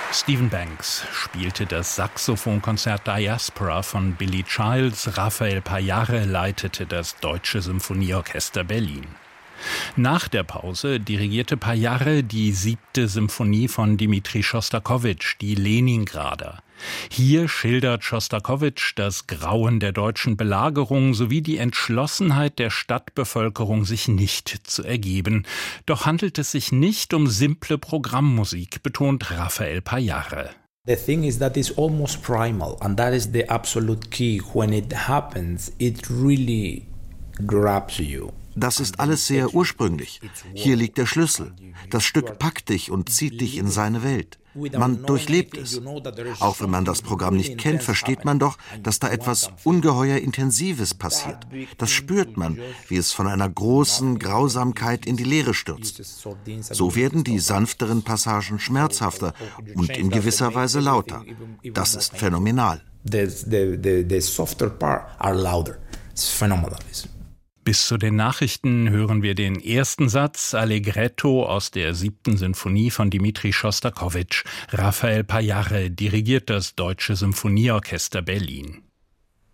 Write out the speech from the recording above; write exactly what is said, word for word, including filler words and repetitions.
Stephen Banks spielte das Saxophonkonzert Diaspora von Billy Childs, Rafael Payarre leitete das Deutsche Symphonieorchester Berlin. Nach der Pause dirigierte Payarre die siebte Symphonie von Dmitri Schostakowitsch, die Leningrader. Hier schildert Schostakowitsch das Grauen der deutschen Belagerung sowie die Entschlossenheit der Stadtbevölkerung, sich nicht zu ergeben. Doch handelt es sich nicht um simple Programmmusik, betont Rafael Payarre. The thing is that it's almost primal, and that is the absolute key. When it happens, it really grabs you. Das ist alles sehr ursprünglich. Hier liegt der Schlüssel. Das Stück packt dich und zieht dich in seine Welt. Man durchlebt es. Auch wenn man das Programm nicht kennt, versteht man doch, dass da etwas ungeheuer Intensives passiert. Das spürt man, wie es von einer großen Grausamkeit in die Leere stürzt. So werden die sanfteren Passagen schmerzhafter und in gewisser Weise lauter. Das ist phänomenal. The, the, the, the softer parts are louder. It's phenomenal. Bis zu den Nachrichten hören wir den ersten Satz, Allegretto aus der siebten Sinfonie von Dmitri Schostakowitsch. Rafael Payarre dirigiert das Deutsche Symphonieorchester Berlin.